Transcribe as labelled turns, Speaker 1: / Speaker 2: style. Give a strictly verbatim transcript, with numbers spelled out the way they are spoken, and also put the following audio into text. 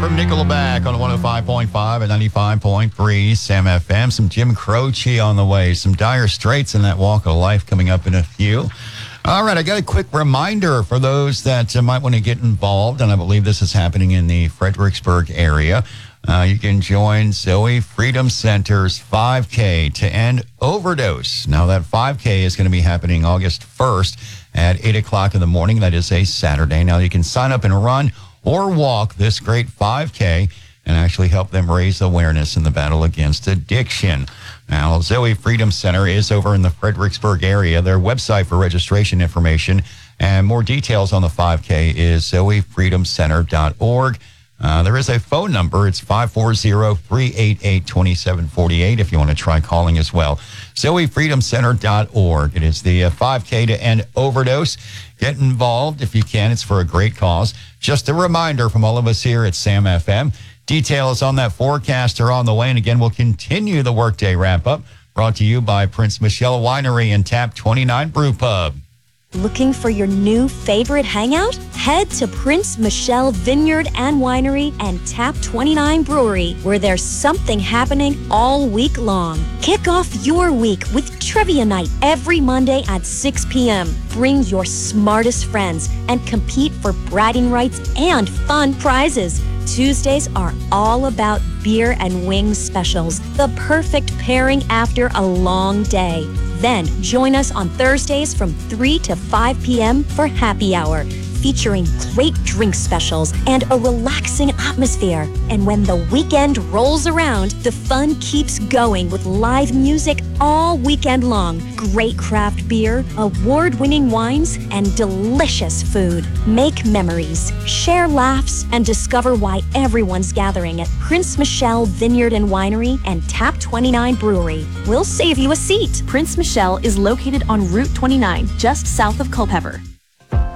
Speaker 1: from Nickelback on one oh five point five and ninety-five point three Sam F M. Some Jim Croce on the way. Some Dire Straits in that Walk of Life coming up in a few. All right, I got a quick reminder for those that uh, might want to get involved, and I believe this is happening in the Fredericksburg area. Uh, you can join Zoe Freedom Center's five K to end overdose. Now, that five K is going to be happening August first at eight o'clock in the morning. That is a Saturday. Now, you can sign up and run or walk this great five K and actually help them raise awareness in the battle against addiction. Now, Zoe Freedom Center is over in the Fredericksburg area. Their website for registration information and more details on the five K is zoe freedom center dot org. Uh, there is a phone number. It's five four zero, three eight eight, two seven four eight if you want to try calling as well. zoe freedom center dot org. It is the uh, five K to end overdose. Get involved if you can. It's for a great cause. Just a reminder from all of us here at Sam F M. Details on that forecast are on the way. And again, we'll continue the workday wrap-up. Brought to you by Prince Michelle Winery and Tap twenty-nine Brew Pub.
Speaker 2: Looking for your new favorite hangout? Head to Prince Michelle Vineyard and Winery and Tap twenty-nine Brewery, where there's something happening all week long. Kick off your week with Trivia Night every Monday at six p.m. Bring your smartest friends and compete for bragging rights and fun prizes. Tuesdays are all about beer and wings specials, the perfect pairing after a long day. Then join us on Thursdays from three to five p.m. for happy hour, featuring great drink specials and a relaxing atmosphere. And when the weekend rolls around, the fun keeps going with live music all weekend long, great craft beer, award-winning wines, and delicious food. Make memories, share laughs, and discover why everyone's gathering at Prince Michelle Vineyard and Winery and Tap twenty-nine Brewery. We'll save you a seat.
Speaker 3: Prince Michelle is located on Route twenty-nine, just south of Culpeper.